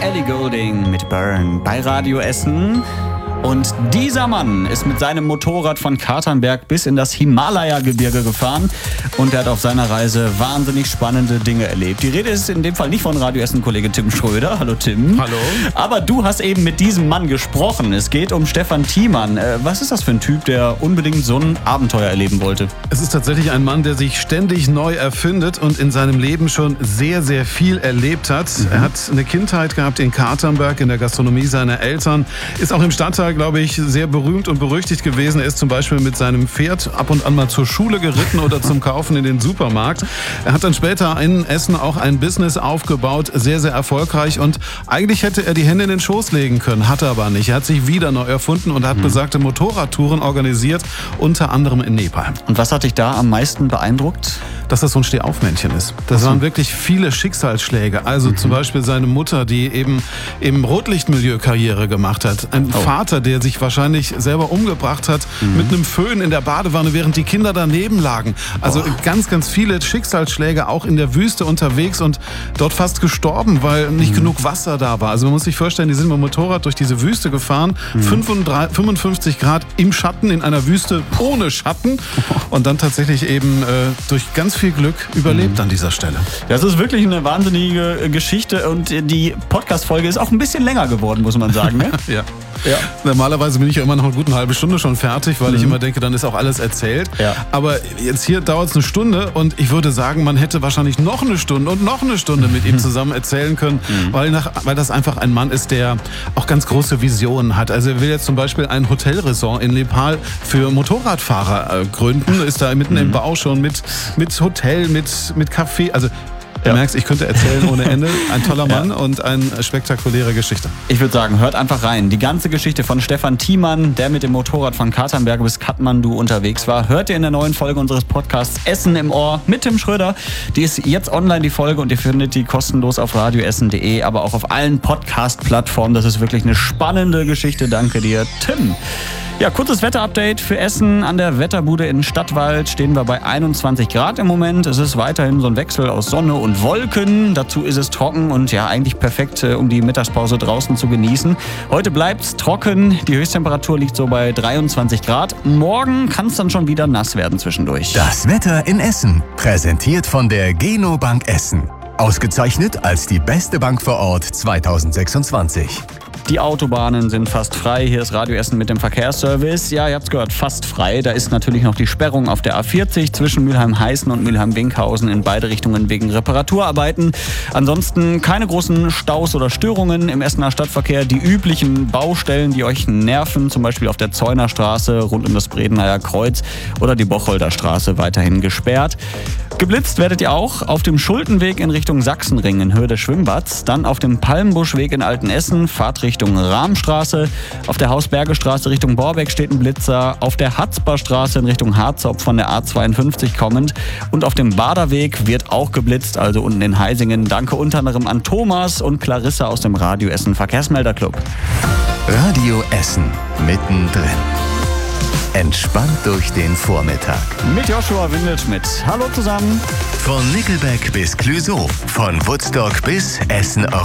Ellie Goulding mit Burn bei Radio Essen. Und dieser Mann ist mit seinem Motorrad von Katernberg bis in das Himalaya-Gebirge gefahren und er hat auf seiner Reise wahnsinnig spannende Dinge erlebt. Die Rede ist in dem Fall nicht von Radio Essen-Kollege Tim Schröder. Hallo Tim. Hallo. Aber du hast eben mit diesem Mann gesprochen. Es geht um Stefan Thiemann. Was ist das für ein Typ, der unbedingt so ein Abenteuer erleben wollte? Es ist tatsächlich ein Mann, der sich ständig neu erfindet und in seinem Leben schon sehr, sehr viel erlebt hat. Er hat eine Kindheit gehabt in Katernberg, in der Gastronomie seiner Eltern, ist auch im Stadtteil, glaube ich, sehr berühmt und berüchtigt gewesen. Er ist zum Beispiel mit seinem Pferd ab und an mal zur Schule geritten oder zum Kaufen in den Supermarkt. Er hat dann später in Essen auch ein Business aufgebaut, sehr, sehr erfolgreich und eigentlich hätte er die Hände in den Schoß legen können, hat er aber nicht. Er hat sich wieder neu erfunden und hat besagte Motorradtouren organisiert, unter anderem in Nepal. Und was hat dich da am meisten beeindruckt? Dass das so ein Stehaufmännchen ist. Das waren wirklich viele Schicksalsschläge. Also zum Beispiel seine Mutter, die eben im Rotlichtmilieu Karriere gemacht hat. Ein Vater, der sich wahrscheinlich selber umgebracht hat mit einem Föhn in der Badewanne, während die Kinder daneben lagen. Also ganz, ganz viele Schicksalsschläge, auch in der Wüste unterwegs und dort fast gestorben, weil nicht genug Wasser da war. Also man muss sich vorstellen, die sind mit dem Motorrad durch diese Wüste gefahren, 55 Grad im Schatten, in einer Wüste ohne Schatten und dann tatsächlich eben durch ganz viel Glück überlebt an dieser Stelle. Das ist wirklich eine wahnsinnige Geschichte und die Podcast-Folge ist auch ein bisschen länger geworden, muss man sagen. Ne? Ja. Normalerweise bin ich ja immer noch eine gute halbe Stunde schon fertig, weil ich immer denke, dann ist auch alles erzählt. Ja. Aber jetzt hier dauert es eine Stunde und ich würde sagen, man hätte wahrscheinlich noch eine Stunde und noch eine Stunde mit ihm zusammen erzählen können, weil das einfach ein Mann ist, der auch ganz große Visionen hat. Also er will jetzt zum Beispiel ein Hotelresort in Nepal für Motorradfahrer gründen, ist da mitten im Bau schon mit Hotel, mit Café, also du merkst, ich könnte erzählen ohne Ende. Ein toller Mann und eine spektakuläre Geschichte. Ich würde sagen, hört einfach rein. Die ganze Geschichte von Stefan Thiemann, der mit dem Motorrad von Katernberg bis Kathmandu unterwegs war, hört ihr in der neuen Folge unseres Podcasts Essen im Ohr mit Tim Schröder. Die ist jetzt online, die Folge, und ihr findet die kostenlos auf radioessen.de, aber auch auf allen Podcast-Plattformen. Das ist wirklich eine spannende Geschichte. Danke dir, Tim. Ja, kurzes Wetterupdate für Essen. An der Wetterbude in Stadtwald stehen wir bei 21 Grad im Moment. Es ist weiterhin so ein Wechsel aus Sonne und Wolken. Dazu ist es trocken und ja, eigentlich perfekt, um die Mittagspause draußen zu genießen. Heute bleibt's trocken. Die Höchsttemperatur liegt so bei 23 Grad. Morgen kann es dann schon wieder nass werden zwischendurch. Das Wetter in Essen, präsentiert von der Geno Bank Essen. Ausgezeichnet als die beste Bank vor Ort 2026. Die Autobahnen sind fast frei. Hier ist Radio Essen mit dem Verkehrsservice. Ja, ihr habt's gehört, fast frei. Da ist natürlich noch die Sperrung auf der A40 zwischen Mülheim-Heißen und Mülheim-Winkhausen in beide Richtungen wegen Reparaturarbeiten. Ansonsten keine großen Staus oder Störungen im Essener Stadtverkehr. Die üblichen Baustellen, die euch nerven, zum Beispiel auf der Zeunerstraße rund um das Bredeneier Kreuz oder die Bocholder Straße weiterhin gesperrt. Geblitzt werdet ihr auch auf dem Schultenweg in Richtung Sachsenring in Höhe des Schwimmbads, dann auf dem Palmbuschweg in Altenessen, Fahrt Richtung Rahmstraße, auf der Hausbergestraße Richtung Borbeck steht ein Blitzer, auf der Hatzbarstraße in Richtung Harzopf von der A52 kommend und auf dem Baderweg wird auch geblitzt, also unten in Heisingen. Danke unter anderem an Thomas und Clarissa aus dem Radio Essen Verkehrsmelderclub. Radio Essen, mittendrin. Entspannt durch den Vormittag. Mit Joshua Windelschmidt. Hallo zusammen. Von Nickelback bis Clouseau, von Woodstock bis Essen